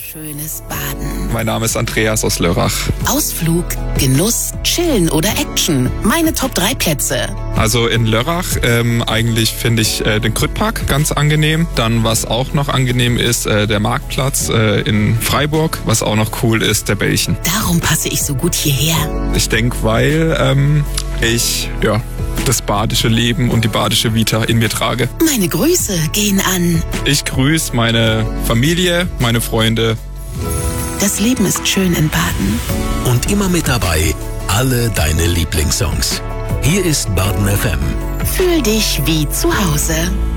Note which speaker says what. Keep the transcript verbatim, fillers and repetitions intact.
Speaker 1: Schönes Baden.
Speaker 2: Mein Name ist Andreas aus Lörrach.
Speaker 1: Ausflug, Genuss, Chillen oder Action. Meine Top drei Plätze.
Speaker 2: Also in Lörrach ähm, eigentlich finde ich äh, den Krüttpark ganz angenehm. Dann was auch noch angenehm ist, äh, der Marktplatz äh, in Freiburg. Was auch noch cool ist, der Belchen.
Speaker 1: Darum passe ich so gut hierher.
Speaker 2: Ich denke, weil ähm, ich ja das badische Leben und die badische Vita in mir trage.
Speaker 1: Meine Grüße gehen an.
Speaker 2: Ich grüße meine Familie, meine Freunde.
Speaker 1: Das Leben ist schön in Baden.
Speaker 3: Und immer mit dabei alle deine Lieblingssongs. Hier ist Baden F M.
Speaker 1: Fühl dich wie zu Hause.